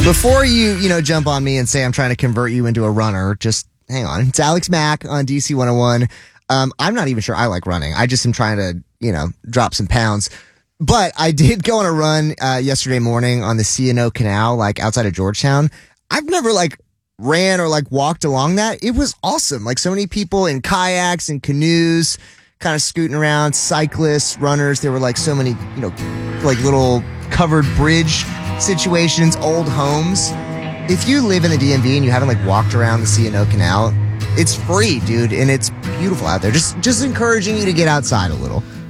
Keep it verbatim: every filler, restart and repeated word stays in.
Before you, you know, jump on me and say I'm trying to convert you into a runner, just hang on. It's Alex Mack on D C one oh one. Um, I'm not even sure I like running. I just am trying to, you know, drop some pounds. But I did go on a run uh, yesterday morning on the C and O Canal, like outside of Georgetown. I've never like ran or like walked along that. It was awesome. Like so many people in kayaks and canoes, kind of scooting around, cyclists, runners. There were like so many, you know, like little covered bridge situations, old homes. If you live in the D M V and you haven't like walked around the C and O Canal, it's free, dude, and it's beautiful out there. Just just encouraging you to get outside a little.